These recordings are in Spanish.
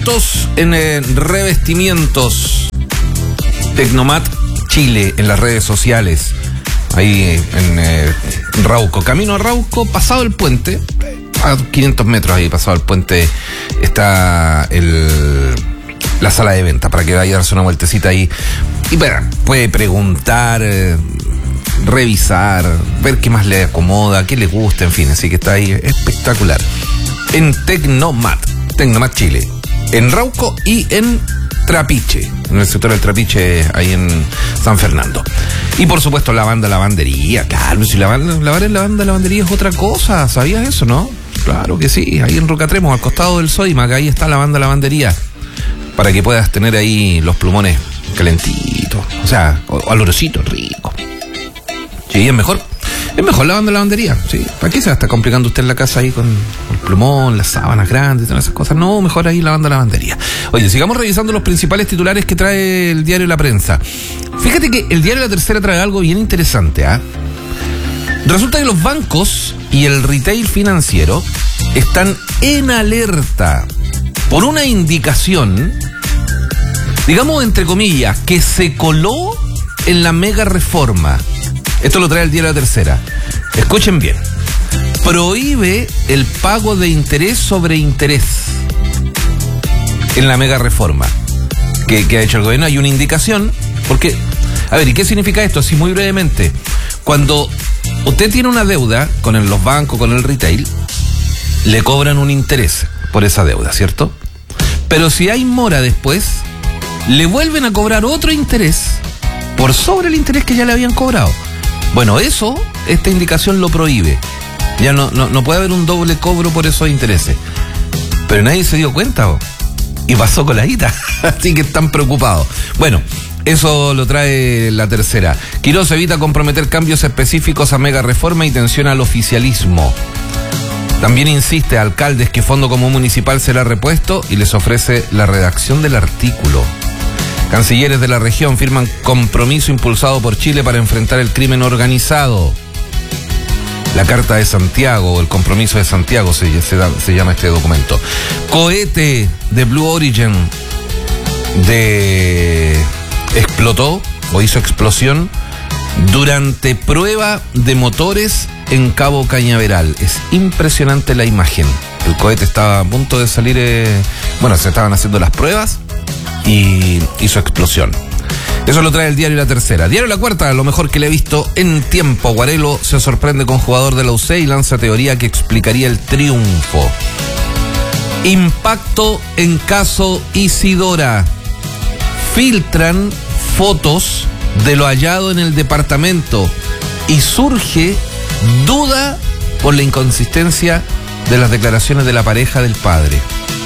Expertos en revestimientos. Tecnomat Chile en las redes sociales. Ahí en Rauco. Camino a Rauco, pasado el puente. A 500 metros ahí, pasado el puente, está la sala de venta para que vaya a darse una vueltecita ahí. Y bueno, puede preguntar, revisar, ver qué más le acomoda, qué le gusta, en fin. Así que está ahí espectacular. En Tecnomat Chile. En Rauco y en Trapiche, en el sector del Trapiche, ahí en San Fernando. Y por supuesto la banda Lavandería. Claro, si lavar en la banda Lavandería es otra cosa. ¿Sabías eso, no? Claro que sí, ahí en Rocatremos, al costado del Sodimac, ahí está la banda Lavandería. Para que puedas tener ahí los plumones calentitos, o sea, olorositos, ricos. Sí, es mejor la banda Lavandería, sí. ¿Para qué se va a estar complicando usted en la casa ahí con el plumón, las sábanas grandes, todas esas cosas? No, mejor ahí la banda Lavandería. Oye, sigamos revisando los principales titulares que trae el diario La Prensa. Fíjate que el diario La Tercera trae algo bien interesante, ¿ah? Resulta que los bancos y el retail financiero están en alerta por una indicación, digamos entre comillas, que se coló en la mega reforma. Esto lo trae el diario La Tercera. Escuchen bien. Prohíbe el pago de interés sobre interés en la mega reforma que ha hecho el gobierno. Hay una indicación, porque, a ver, ¿y qué significa esto? Así muy brevemente. Cuando usted tiene una deuda con los bancos, con el retail, le cobran un interés por esa deuda, ¿cierto? Pero si hay mora después, le vuelven a cobrar otro interés por sobre el interés que ya le habían cobrado. Bueno, eso, esta indicación lo prohíbe. Ya no puede haber un doble cobro por esos intereses. Pero nadie se dio cuenta, ¿o? Y pasó con la guita. Así que están preocupados. Bueno, eso lo trae La Tercera. Quirós evita comprometer cambios específicos a mega reforma y tensiona al oficialismo. También insiste a alcaldes que Fondo Común Municipal será repuesto y les ofrece la redacción del artículo. Cancilleres de la región firman compromiso impulsado por Chile para enfrentar el crimen organizado. La Carta de Santiago, o el Compromiso de Santiago se llama este documento. Cohete de Blue Origin explotó o hizo explosión durante prueba de motores en Cabo Cañaveral. Es impresionante la imagen. El cohete estaba a punto de salir, se estaban haciendo las pruebas y hizo explosión. Eso lo trae el diario La Tercera. Diario La Cuarta, lo mejor que le he visto en tiempo. Guarelo se sorprende con jugador de la UC y lanza teoría que explicaría el triunfo. Impacto en caso Isidora. Filtran fotos de lo hallado en el departamento y surge duda por la inconsistencia de las declaraciones de la pareja del padre.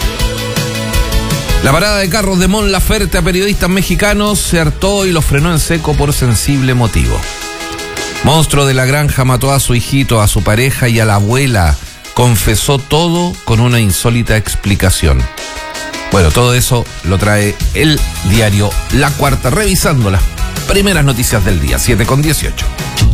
La parada de carros de Mon Laferte a periodistas mexicanos se hartó y los frenó en seco por sensible motivo. Monstruo de la granja mató a su hijito, a su pareja y a la abuela. Confesó todo con una insólita explicación. Bueno, todo eso lo trae el diario La Cuarta, revisando las primeras noticias del día, 7:18.